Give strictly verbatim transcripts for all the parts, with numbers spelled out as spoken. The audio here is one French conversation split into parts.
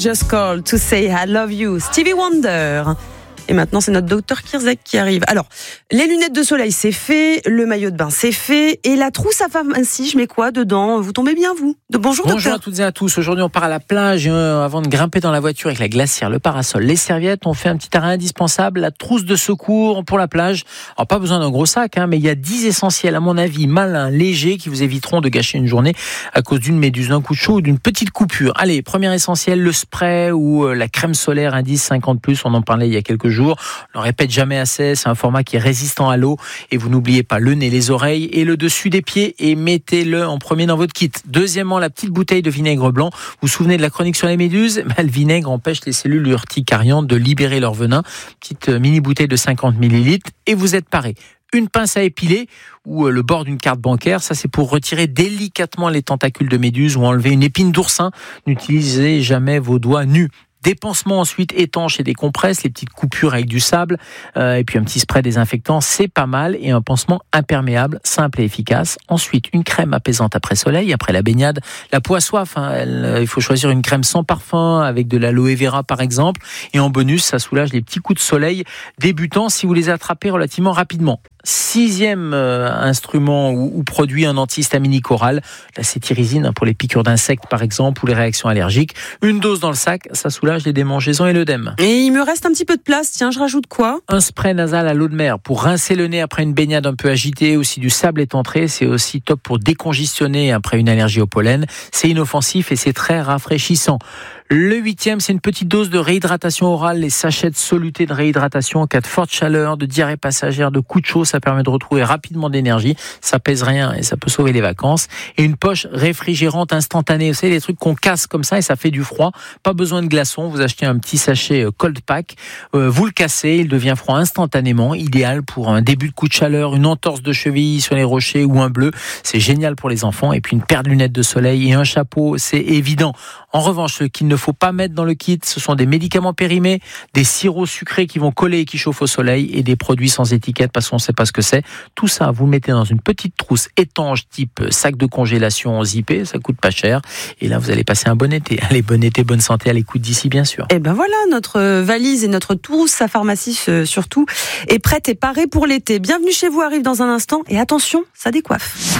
just called to say I love you. Stevie Wonder. Et maintenant, c'est notre docteur Kirzek qui arrive. Alors, les lunettes de soleil, c'est fait. Le maillot de bain, c'est fait. Et la trousse à pharmacie, je mets quoi dedans? Vous tombez bien, vous? De bonjour, Bonjour docteur. à toutes et à tous. Aujourd'hui, on part à la plage. Euh, avant de grimper dans la voiture avec la glacière, le parasol, les serviettes, on fait un petit arrêt indispensable. La trousse de secours pour la plage. Alors, pas besoin d'un gros sac, hein, mais il y a dix essentiels, à mon avis, malins, légers, qui vous éviteront de gâcher une journée à cause d'une méduse, d'un coup de chaud ou d'une petite coupure. Allez, premier essentiel, le spray ou euh, la crème solaire indice cinquante plus. On en parlait il y a quelques jours. On ne répète jamais assez, c'est un format qui est résistant à l'eau. Et vous n'oubliez pas le nez, les oreilles et le dessus des pieds et mettez-le en premier dans votre kit. Deuxièmement, la petite bouteille de vinaigre blanc. Vous vous souvenez de la chronique sur les méduses? Ben, le vinaigre empêche les cellules urticariantes de libérer leur venin. Petite mini bouteille de cinquante millilitres et vous êtes paré. Une pince à épiler ou le bord d'une carte bancaire, ça c'est pour retirer délicatement les tentacules de méduse ou enlever une épine d'oursin. N'utilisez jamais vos doigts nus. Des pansements ensuite étanches et des compresses, les petites coupures avec du sable, euh, et puis un petit spray désinfectant, c'est pas mal. Et un pansement imperméable, simple et efficace. Ensuite, une crème apaisante après soleil, après la baignade. La peau a soif, hein, elle, euh, il faut choisir une crème sans parfum, avec de l'aloe vera par exemple. Et en bonus, ça soulage les petits coups de soleil débutants si vous les attrapez relativement rapidement. Sixième euh, instrument ou, ou produit, un antihistaminique oral, la cétirizine hein, pour les piqûres d'insectes par exemple ou les réactions allergiques. Une dose dans le sac, ça soulage les démangeaisons et l'œdème. Et il me reste un petit peu de place, tiens, je rajoute quoi? Un spray nasal à l'eau de mer pour rincer le nez après une baignade un peu agitée, aussi du sable est entré, c'est aussi top pour décongestionner après une allergie au pollen. C'est inoffensif et c'est très rafraîchissant. Le huitième, c'est une petite dose de réhydratation orale, les sachets de soluté de réhydratation en cas de forte chaleur, de diarrhée passagère, de coup de chaud, ça permet de retrouver rapidement d'énergie, ça pèse rien et ça peut sauver les vacances. Et une poche réfrigérante instantanée, vous savez, les trucs qu'on casse comme ça et ça fait du froid, pas besoin de glaçons, vous achetez un petit sachet cold pack, euh, vous le cassez, il devient froid instantanément, idéal pour un début de coup de chaleur, une entorse de cheville sur les rochers ou un bleu, c'est génial pour les enfants. Et puis une paire de lunettes de soleil et un chapeau, c'est évident. En revanche, ce qu'il ne faut pas mettre dans le kit, ce sont des médicaments périmés, des sirops sucrés qui vont coller et qui chauffent au soleil et des produits sans étiquette parce qu'on ne sait pas ce que c'est. Tout ça, vous le mettez dans une petite trousse étanche type sac de congélation zippé, ça coûte pas cher. Et là, vous allez passer un bon été. Allez, bon été, bonne santé à l'écoute d'ici, bien sûr. Et ben voilà, notre valise et notre trousse à pharmacie surtout est prête et parée pour l'été. Bienvenue chez vous arrive dans un instant et attention, ça décoiffe.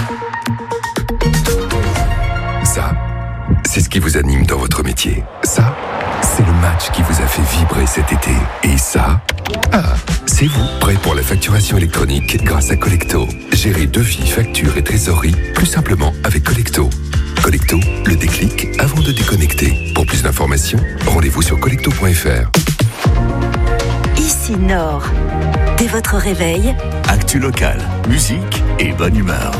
Ça, c'est ce qui vous anime dans votre métier. Ça, c'est le match qui vous a fait vibrer cet été. Et ça, ah, c'est vous, prêt pour la facturation électronique grâce à Collecto. Gérez devis, factures et trésorerie plus simplement avec Collecto. Collecto, le déclic avant de déconnecter. Pour plus d'informations, rendez-vous sur collecto point f r. Ici Nord. Dès votre réveil, actu local, musique et bonne humeur.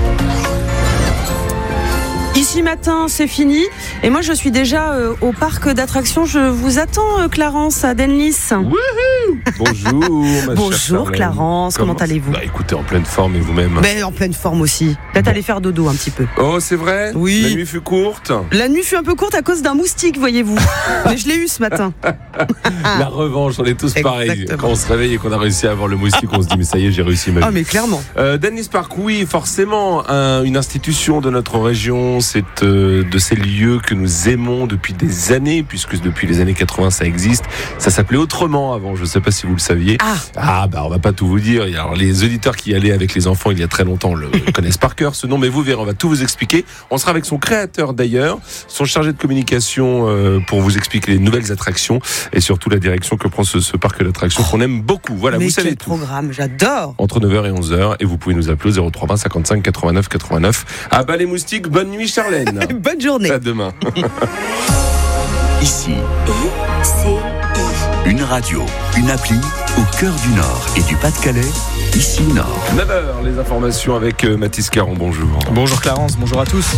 Ici matin, c'est fini. Et moi, je suis déjà euh, au parc d'attractions. Je vous attends, euh, Clarence, à Denlis. Wouhou! Bonjour, ma Bonjour, chère Clarence. Comment, comment allez-vous? Bah, écoutez, en pleine forme et vous-même? Ben, en pleine forme aussi. Là, t'allais faire dodo un petit peu. Oh, c'est vrai? Oui. La nuit fut courte? La nuit fut un peu courte à cause d'un moustique, voyez-vous. Mais je l'ai eu ce matin. La revanche, on est tous pareils. Exactement. Quand on se réveille et qu'on a réussi à avoir le moustique, on se dit, mais ça y est, j'ai réussi ma vie. Ah, mais clairement. Euh, Denlis Park, oui, forcément, un, une institution de notre région. C'est euh, de ces lieux que nous aimons depuis des années, puisque depuis les années quatre-vingts, ça existe. Ça s'appelait autrement avant, je ne sais pas si vous le saviez. Ah, ah bah on va pas tout vous dire. Alors, les auditeurs qui y allaient avec les enfants il y a très longtemps le connaissent par cœur ce nom, mais vous verrez, on va tout vous expliquer. On sera avec son créateur d'ailleurs, son chargé de communication euh, pour vous expliquer les nouvelles attractions et surtout la direction que prend ce, ce parc d'attractions qu'on aime beaucoup. Voilà, mais vous savez quel tout. programme, j'adore. Entre neuf heures et onze heures, et vous pouvez nous appeler au zéro trois vingt cinquante-cinq quatre-vingt-neuf quatre-vingt-neuf. Ah bah les moustiques, bonne nuit Charlène. Bonne journée. À demain. Ici, I C I. une radio, une appli au cœur du Nord et du Pas-de-Calais. Ici Nord. neuf heures, les informations avec euh, Mathis Caron, bonjour. Bonjour Clarence, bonjour à tous.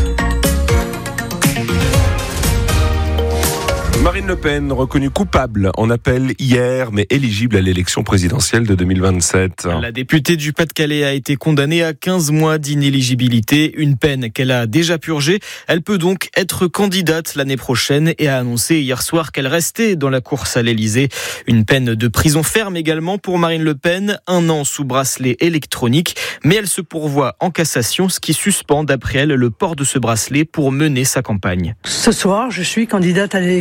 Marine Le Pen, reconnue coupable en appel hier, mais éligible à l'élection présidentielle de deux mille vingt-sept. La députée du Pas-de-Calais a été condamnée à quinze mois d'inéligibilité, une peine qu'elle a déjà purgée. Elle peut donc être candidate l'année prochaine et a annoncé hier soir qu'elle restait dans la course à l'Élysée. Une peine de prison ferme également pour Marine Le Pen, un an sous bracelet électronique, mais elle se pourvoit en cassation, ce qui suspend d'après elle le port de ce bracelet pour mener sa campagne. Ce soir, je suis candidate à l'élection présidentielle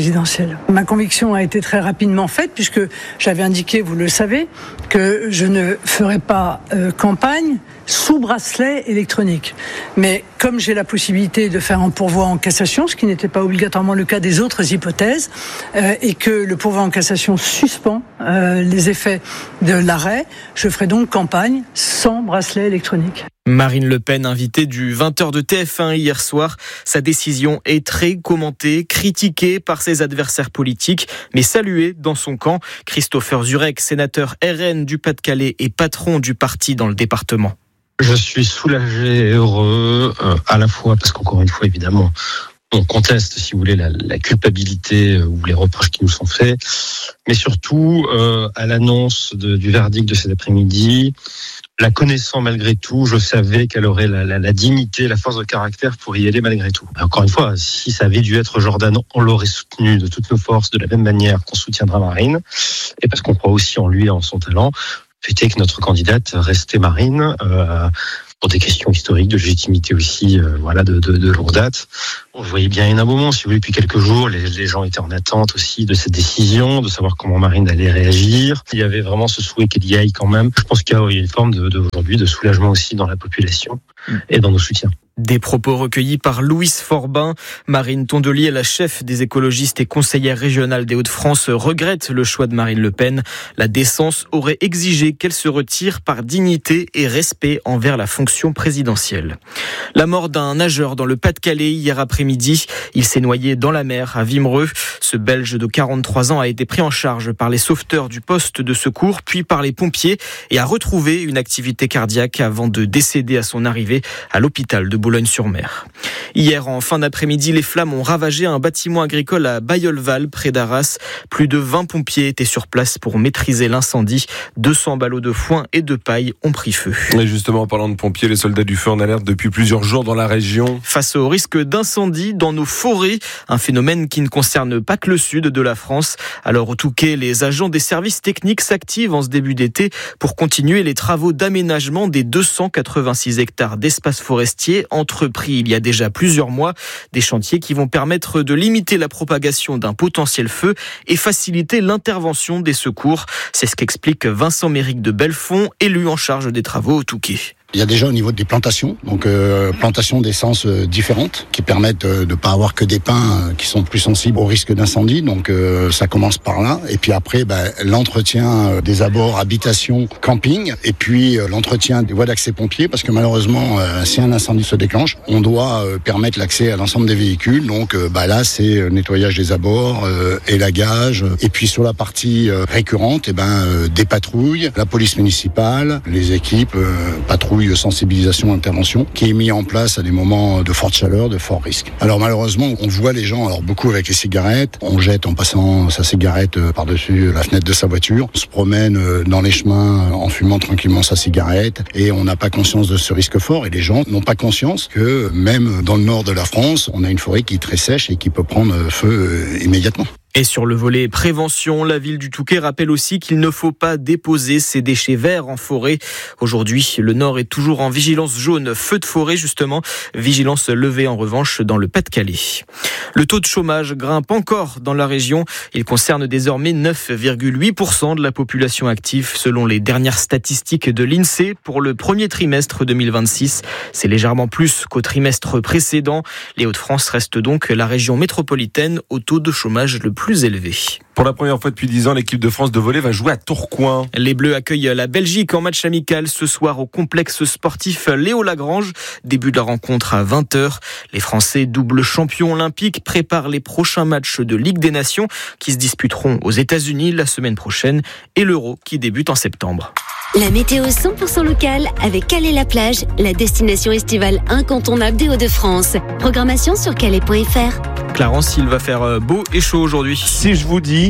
présidentielle. Ma conviction a été très rapidement faite puisque j'avais indiqué, vous le savez, que je ne ferais pas euh, campagne sous bracelet électronique. Mais comme j'ai la possibilité de faire un pourvoi en cassation, ce qui n'était pas obligatoirement le cas des autres hypothèses, euh, et que le pourvoi en cassation suspend euh, les effets de l'arrêt, je ferai donc campagne sans bracelet électronique. Marine Le Pen, invitée du vingt heures de T F un hier soir. Sa décision est très commentée, critiquée par ses adversaires politiques, mais saluée dans son camp. Christopher Zurek, sénateur R N du Pas-de-Calais et patron du parti dans le département. Je suis soulagé et heureux, euh, à la fois parce qu'encore une fois, évidemment, on conteste, si vous voulez, la, la culpabilité ou les reproches qui nous sont faits, mais surtout euh, à l'annonce de, du verdict de cet après-midi. La connaissant malgré tout, je savais qu'elle aurait la, la, la dignité, la force de caractère pour y aller malgré tout. Et encore une fois, si ça avait dû être Jordan, on l'aurait soutenu de toutes nos forces, de la même manière qu'on soutiendra Marine, et parce qu'on croit aussi en lui et en son talent. Le fait est que notre candidate restait Marine, euh, pour des questions historiques, de légitimité aussi, euh, voilà, de, de, de longue date. On voyait bien un moment, si vous voulez, depuis quelques jours, les, les gens étaient en attente aussi de cette décision, de savoir comment Marine allait réagir. Il y avait vraiment ce souhait qu'elle y aille quand même. Je pense qu'il y a une forme de, de, aujourd'hui de soulagement aussi dans la population et dans nos soutiens. Des propos recueillis par Louise Forbin. Marine Tondelier, la chef des écologistes et conseillère régionale des Hauts-de-France, regrette le choix de Marine Le Pen. La décence aurait exigé qu'elle se retire par dignité et respect envers la fonction présidentielle. La mort d'un nageur dans le Pas-de-Calais hier après-midi. Il s'est noyé dans la mer à Wimereux. Ce Belge de quarante-trois ans a été pris en charge par les sauveteurs du poste de secours, puis par les pompiers, et a retrouvé une activité cardiaque avant de décéder à son arrivée à l'hôpital de Boulogne-sur-Mer. Hier, en fin d'après-midi, les flammes ont ravagé un bâtiment agricole à Bailleul-Val, près d'Arras. Plus de vingt pompiers étaient sur place pour maîtriser l'incendie. deux cents ballots de foin et de paille ont pris feu. Et justement, en parlant de pompiers, les soldats du feu en alerte depuis plusieurs jours dans la région. Face au risque d'incendie dans nos forêts, un phénomène qui ne concerne pas que le sud de la France. Alors au Touquet, les agents des services techniques s'activent en ce début d'été pour continuer les travaux d'aménagement des deux cent quatre-vingt-six hectares d'espace forestier entrepris il y a déjà plusieurs mois. Des chantiers qui vont permettre de limiter la propagation d'un potentiel feu et faciliter l'intervention des secours. C'est ce qu'explique Vincent Méric de Belfond, élu en charge des travaux au Touquet. Il y a déjà au niveau des plantations, donc euh, plantations d'essences euh, différentes qui permettent euh, de ne pas avoir que des pins euh, qui sont plus sensibles au risque d'incendie. Donc euh, ça commence par là. Et puis après, bah, l'entretien euh, des abords, habitations, camping. Et puis euh, l'entretien des voies d'accès pompiers, parce que malheureusement, euh, si un incendie se déclenche, on doit euh, permettre l'accès à l'ensemble des véhicules. Donc euh, bah, là, c'est euh, nettoyage des abords, euh, élagage. Et puis sur la partie euh, récurrente, et ben euh, des patrouilles, la police municipale, les équipes euh, patrouilles de sensibilisation, intervention, qui est mis en place à des moments de forte chaleur, de fort risque. Alors malheureusement, on voit les gens, alors beaucoup avec les cigarettes, on jette en passant sa cigarette par-dessus la fenêtre de sa voiture, on se promène dans les chemins en fumant tranquillement sa cigarette, et on n'a pas conscience de ce risque fort, et les gens n'ont pas conscience que même dans le nord de la France, on a une forêt qui est très sèche et qui peut prendre feu immédiatement. Et sur le volet prévention, la ville du Touquet rappelle aussi qu'il ne faut pas déposer ses déchets verts en forêt. Aujourd'hui, le Nord est toujours en vigilance jaune, feu de forêt justement. Vigilance levée en revanche dans le Pas-de-Calais. Le taux de chômage grimpe encore dans la région. Il concerne désormais neuf virgule huit pour cent de la population active selon les dernières statistiques de l'INSEE pour le premier trimestre deux mille vingt-six. C'est légèrement plus qu'au trimestre précédent. Les Hauts-de-France restent donc la région métropolitaine au taux de chômage le plus plus élevé. Pour la première fois depuis dix ans, l'équipe de France de volley va jouer à Tourcoing. Les Bleus accueillent la Belgique en match amical ce soir au complexe sportif Léo Lagrange. Début de la rencontre à vingt heures. Les Français, double champions olympiques, préparent les prochains matchs de Ligue des Nations qui se disputeront aux États-Unis la semaine prochaine et l'Euro qui débute en septembre. La météo cent pour cent locale avec Calais-la-Plage, la destination estivale incontournable des Hauts-de-France. Programmation sur calais point f r. Clarence, il va faire beau et chaud aujourd'hui. Si je vous dis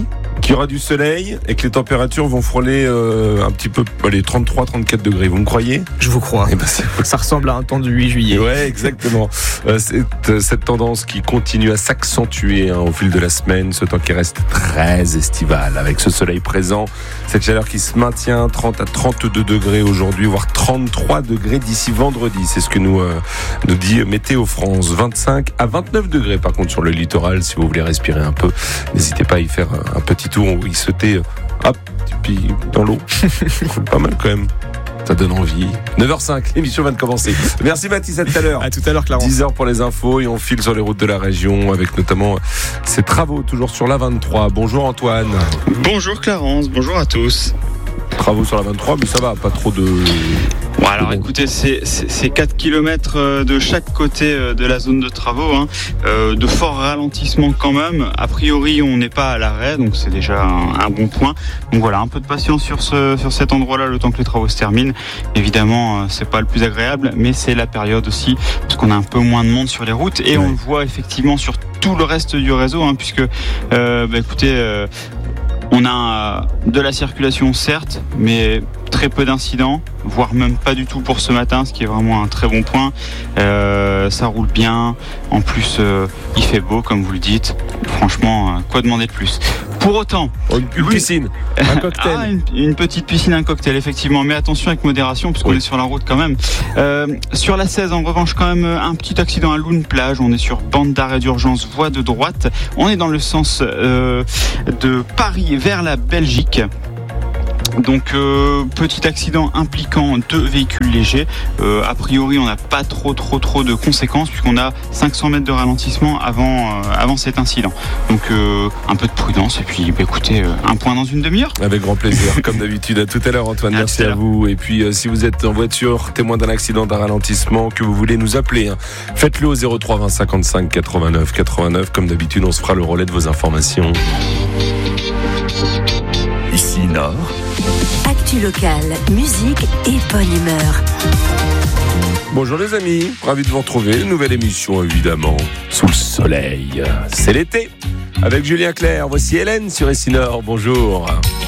qu'il y aura du soleil et que les températures vont frôler euh, un petit peu les trente-trois à trente-quatre degrés. Vous me croyez ? Je vous crois. Eh ben, c'est... Ça ressemble à un temps du huit juillet. Ouais, exactement. Euh, cette, cette tendance qui continue à s'accentuer hein, au fil de la semaine, ce temps qui reste très estival, avec ce soleil présent, cette chaleur qui se maintient, trente à trente-deux degrés aujourd'hui, voire trente-trois degrés d'ici vendredi. C'est ce que nous, euh, nous dit Météo France. vingt-cinq à vingt-neuf degrés par contre sur le littoral, si vous voulez respirer un peu. N'hésitez pas à y faire un petit tour, ou y sauter, hop, puis dans l'eau. C'est pas mal quand même. Ça donne envie. neuf heures cinq, l'émission vient de commencer. Merci Mathis, à tout à l'heure. À tout à l'heure, Clarence. dix heures pour les infos et on file sur les routes de la région avec notamment ces travaux toujours sur la vingt-trois. Bonjour Antoine. Bonjour Clarence, bonjour à tous. Travaux sur la vingt-trois, mais ça va, pas trop de... Bon, alors écoutez, c'est, c'est, c'est quatre kilomètres de chaque côté de la zone de travaux, hein. euh, de forts ralentissements quand même. A priori, on n'est pas à l'arrêt, donc c'est déjà un, un bon point. Donc voilà, un peu de patience sur, ce, sur cet endroit-là, le temps que les travaux se terminent. Évidemment, c'est pas le plus agréable, mais c'est la période aussi, parce qu'on a un peu moins de monde sur les routes, et ouais. On le voit effectivement sur tout le reste du réseau, hein, puisque, euh, bah, écoutez... Euh, On a de la circulation certes, mais très peu d'incidents, voire même pas du tout pour ce matin, ce qui est vraiment un très bon point. Euh, ça roule bien, en plus euh, il fait beau comme vous le dites. Franchement, euh, quoi demander de plus ? Pour autant, une, une oui, piscine, un cocktail. Ah, une, une petite piscine, un cocktail, effectivement. Mais attention avec modération, puisqu'on oui. est sur la route quand même. Euh, sur la seize, en revanche, quand même un petit accident à Loun Plage. On est sur bande d'arrêt d'urgence, voie de droite. On est dans le sens euh, de Paris vers la Belgique. Donc euh, petit accident impliquant deux véhicules légers. Euh, a priori, on n'a pas trop trop trop de conséquences puisqu'on a cinq cents mètres de ralentissement avant euh, avant cet incident. Donc euh, un peu de prudence et puis bah, écoutez, euh, un point dans une demi-heure. Avec grand plaisir, comme d'habitude. À tout à l'heure, Antoine. Merci à, à vous. Et puis euh, si vous êtes en voiture, témoin d'un accident, d'un ralentissement, que vous voulez nous appeler, hein, faites-le au zéro trois vingt cinquante-cinq quatre-vingt-neuf quatre-vingt-neuf. Comme d'habitude, on se fera le relais de vos informations. Ici Nord. Actu locale, musique et bonne humeur. Bonjour les amis, ravi de vous retrouver. Une nouvelle émission évidemment, sous le soleil. C'est l'été. Avec Julien Clerc, voici Hélène sur Ici Nord. Bonjour.